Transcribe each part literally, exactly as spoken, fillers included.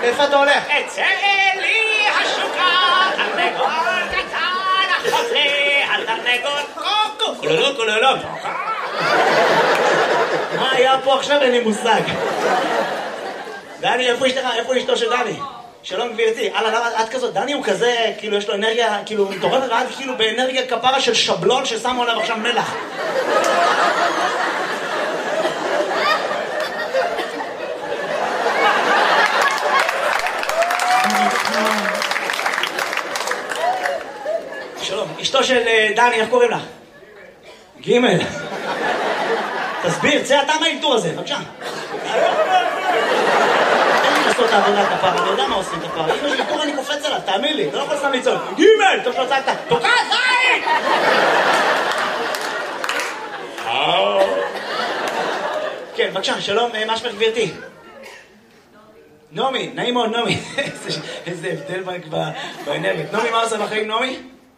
לאיפה אתה הולך? אצא לי השוקה, תרנגול קטן, אחות לי, התרנגול קוקו, כולולו, כולולו. מה היה פה עכשיו? אין לי מושג. דני, איפה אשתך? איפה אשתו של דני? שלום גבירתי. הלאה, למה את כזאת? דני הוא כזה, כאילו יש לו אנרגיה, כאילו מטורפת, ואת כאילו באנרגיה כפרה של שבלון ששמו עליו עכשיו מלח. שלום, אשתו של דני, איך קוראים לך? גימל. תסביר, צא אתה מהאלתור הזה, בבקשה. אין לי לעשות את העבודה כפרה, אני יודע מה עושים כפרה. אם יש אלתור אני קופץ עליו, תאמין לי, אתה לא יכול סתם לצעוד. גימל! טוב שלא צעקת, תוקע זין! כן, בבקשה, שלום, מה שמך גבירתי? נעמי, נעים מאוד נעמי. איזה הבדל באנרגיות. נעמי, מה עושה בחיים נעמי?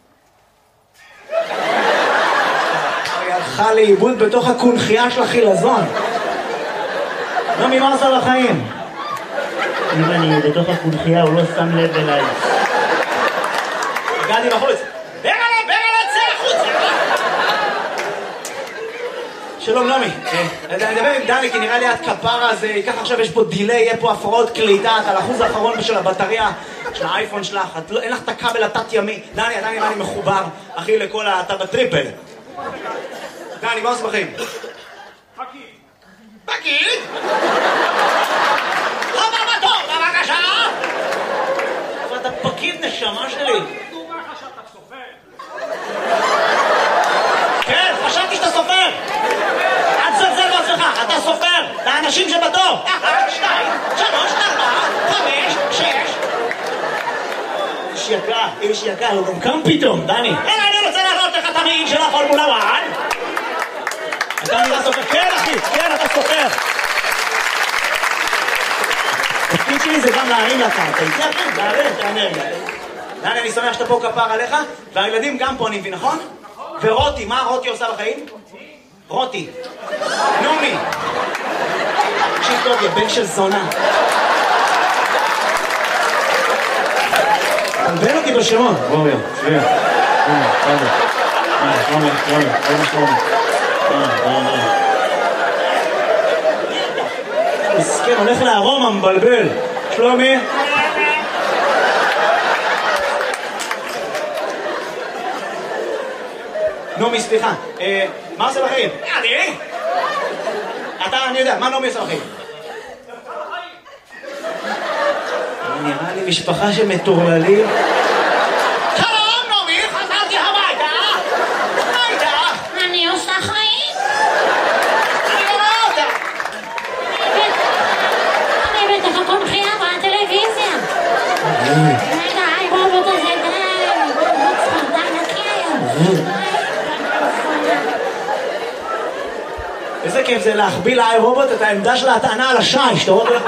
היא הלכה לאיבוד בתוך הקונחייה של החילזון. נעמי, מה עושה בחיים? אם אני בתוך הקונחייה הוא לא שם לב אליי. הגעתי בחוץ. ברלה, ברלה, צא החוצה! שלום נעמי, אני אדבר עם דני כי נראה לי את כפרה הזה, ככה עכשיו יש פה דיליי, יהיה פה הפרעות קליטה, את על אחוז האחרון של הבטריה של האייפון שלך, אין לך את הכבל התת ימי. דני, דני, דני מחובר, אחי לכל אתה בטריפל. דני, מה עושה בחיים? פקיד. פקיד? חבר בתור, בבקשה! אבל אתה פקיד נשמה שלי. דומה לך שאתה סופר. כן, חשבתי שאתה סופר. אל תזלזל בעצמך, אתה סופר. את האנשים שבתור. אחת, שתיים, שלוש, ארבע, חמש, שש. איש יקר, איש יקר, הוא גם קם פתאום, דני. אלא אני רוצה להראות לך את המעיל של הפורמולה אחת. אתה נראה סופר. כן אחי, כן אתה סופר. התפקיד שלי זה גם להרים לקרקע, איתי אחי, להרים את האנרגיה. דני, אני שמח שאתה פה כפר עליך, והילדים גם פה אני מבין, נכון? ורותי, מה רותי עושה בחיים? רותי. נעמי. תקשיב טוב, יא בן של זונה. תלבן אותי בשמות. בואו, שביע. הנה, תודה. הנה, שלומי, שלומי, שלומי, שלומי. מסכן, הולך לארומה, מבלבל. שלומי. נעמי, סליחה. מה עושה בחיים? אני? אתה, אני יודע, מה נעמי עושה בחיים? נראה לי משפחה שמטורללים. שלום, נעמי, חזרתי הביתה. מה איתך? אני עושה חיים. אני לא רואה אותה. אני בתוך הקונחייה בטלוויזיה. רגע, היי רובוט הזה, די. רובוט ספרדן נקי היום. איזה כיף זה להחביא לאי רובוט את העמדה של ההטענה על השיש, אתה רואה?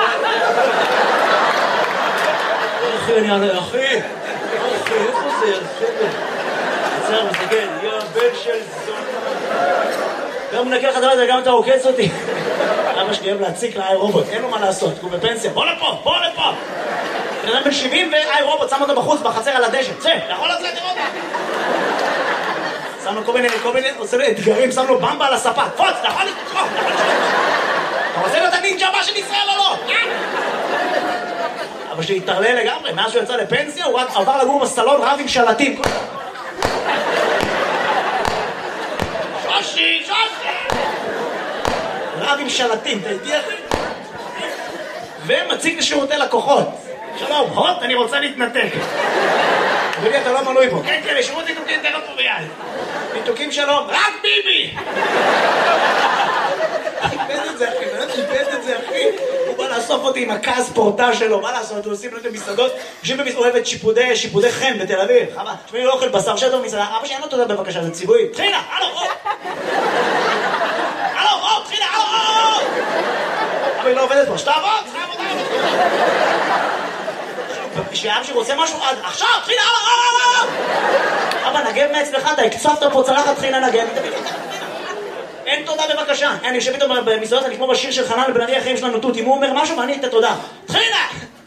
אחי, אני ענה, אחי, אחי, איפה זה? עצר, מסתכל, יא בן של זונה. גם מנקה לך דבר הזה, גם אתה עוקץ אותי. אבא שלי אוהב להציק לאי רובוט, אין לו מה לעשות, הוא בפנסיה, בוא לפה, בוא לפה. בן אדם בן שבעים ואי רובוט, שם אותו בחוץ, בחצר על הדשא, צא, אתה יכול לצאת לראות? שם לו כל מיני, כל מיני, עושה לו אתגרים, שם לו במבה על הספה, פוץ, אתה יכול לתקוף, אתה רוצה להיות הנינג'ה הבא של ישראל או לא? אבא שלי התערלל לגמרי, מאז שהוא יצא לפנסיה, הוא עבר לגור בסלון רב עם שלטים. שושי, שושי! רב עם שלטים, אתה איתי אחי? ומציג לשירותי לקוחות. שלום, הוט, אני רוצה להתנתק. אדוני, אתה לא מנוי פה. כן, כן, לשירות ניתוקים תכף פה ביד. ניתוקים שלום. רק ביבי! איבד את זה, אחי, באמת איבד את זה, אחי. הוא בא לאסוף אותי עם הכעס פורטה שלו, מה לעשות? הוא עושים לו את המסעדות, יושבים במסעדות, אוהבת שיפודי, שיפודי חן בתל אביב. חבל, שמי לא אוכל בשר שטר במסעדה, אבא שאין לו תודה בבקשה, זה ציבורי. תחילה, הלו, או! הלו, או, תחילה, הלו, או! אבא היא לא עובדת פה, שתעבוד! תעבוד, כשאבא שלי רוצה משהו, עכשיו, תחילה, הלו, הלו! אבא, נגב מעצמך, אתה הקצפת פה צלחת, תחילה נגב. אין תודה בבקשה. אני יושב איתו במסעדות, אני כמו בשיר של חנן לבן ארי, החיים שלנו תות. אם הוא אומר משהו, ואני אתן תודה. תחילה!